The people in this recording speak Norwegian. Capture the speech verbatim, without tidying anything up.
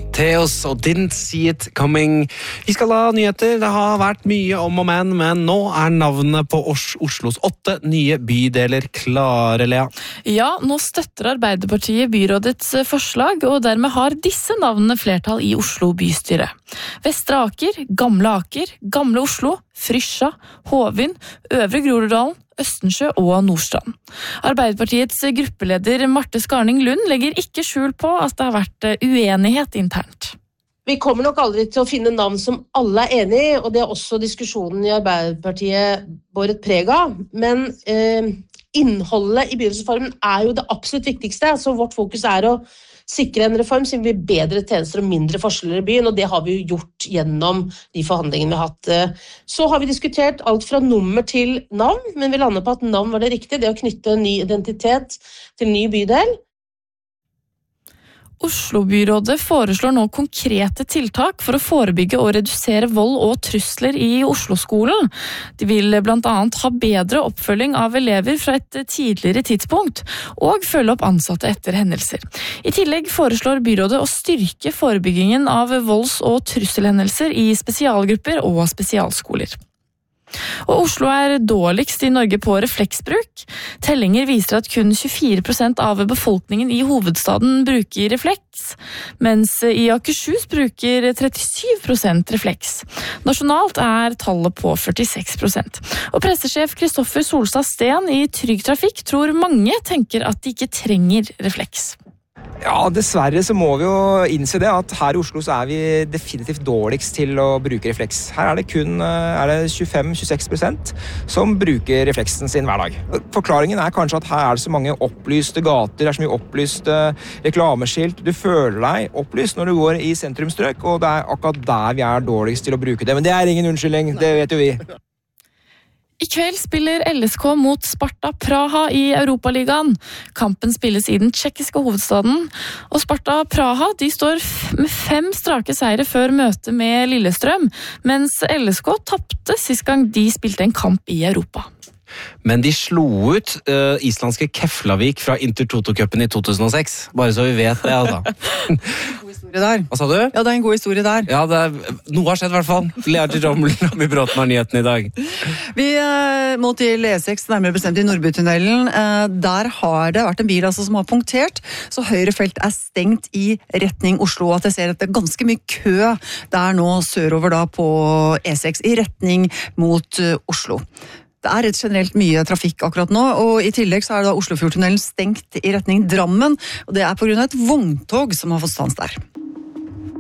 Theos og Didn't See It Coming. Vi skal ha nyheter. Det har vært mye om og men, men nå er navnet på Os- Oslos åtte nye bydeler klare, Lea. Ja, nå støtter Arbeiderpartiet byrådets forslag, og dermed har disse navnene flertall i Oslo bystyre. Vestre Aker, Gamle Aker, Gamle Oslo, Frysja, Hovin, Øvre Groruddalen, Østensjø og Nordstrand. Arbeiderpartiets gruppeleder Marte Skarning Lund legger ikke skjul på at det har vært uenighet internt. Vi kommer nok aldri til å finne navn som alle er enige i, og det er også diskusjonen i Arbeiderpartiet båret preg av. Men eh, innholdet i byrådsreformen er jo det absolutt viktigste, så vårt fokus er å sikre en reform som vil bedre tjenester og mindre forskjeller i byen, og det har vi jo gjort gjennom de forhandlingene vi har hatt. Så har vi diskutert alt fra nummer til navn, men vi lander på at navn var det riktige, det å knytte en ny identitet til en ny bydel. Oslo-byrådet foreslår nå konkrete tiltak for å forebygge og redusere vold og trusler i Oslo-skolen. De vil blant annet ha bedre oppfølging av elever fra et tidligere tidspunkt, og følge opp ansatte etter hendelser. I tillegg foreslår byrådet å styrke forebyggingen av volds- og trusselhendelser i spesialgrupper og spesialskoler. Og Oslo er dårligst i Norge på refleksbruk. Tellinger viser at kun tjuefire prosent av befolkningen i hovedstaden bruker refleks, mens i Akershus bruker trettisju prosent refleks. Nasjonalt er tallet på førtiseks prosent. Og pressesjef Kristoffer Solstad Steen i Trygg Trafikk tror mange tenker at de ikke trenger refleks. Ja, dessverre så må vi jo innse det at her i Oslo så er vi definitivt dårligst til å bruke refleks. Her er det kun er det tjuefem til tjueseks prosent som bruker refleksen sin hver dag. Forklaringen er kanskje at her er det så mange opplyste gater, det er så mye opplyste reklameskilt. Du føler deg opplyst når du går i sentrumstrøk, og det er akkurat der vi er dårligst til å bruke det. Men det er ingen unnskyldning, det vet jo vi. I kveld spiller L S K mot Sparta Praha i Europaligaen. Kampen spilles i den tsjekkiske hovedstaden, og Sparta Praha de står med fem strake seire før møtet med Lillestrøm, mens L S K tapte sist gang de spilte en kamp i Europa. Men de slo ut uh, islandske Keflavik fra Intertoto-cupen i to tusen og seks. Bare så vi vet det, altså. Der. Hva sa du? Ja, det er en god historie der. Ja, det er, noe har skjedd i hvert fall. Lea Girommel i Bråten har nyheten i dag. Vi eh, må til E seks, nærmere bestemt i Nordbytunnelen. Eh, der har det vært en bil altså, som har punktert, så høyre felt er stengt i retning Oslo. At jeg ser at det er ganske mye kø der nå sørover da, på E seks i retning mot uh, Oslo. Det er rett generelt mye trafikk akkurat nå, og i tillegg så er da Oslofjordtunnelen stengt i retning Drammen, og det er på grunn av et vogntog som har fått stans der.